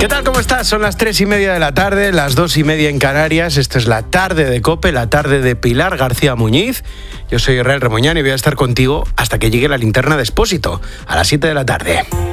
¿Qué tal? ¿Cómo estás? Son las 3:30 de la tarde, las 2:30 en Canarias. Esta es la tarde de COPE, la tarde de Pilar García Muñiz. Yo soy Israel Remoñán y voy a estar contigo hasta que llegue la linterna de Expósito, a las 7 de la tarde.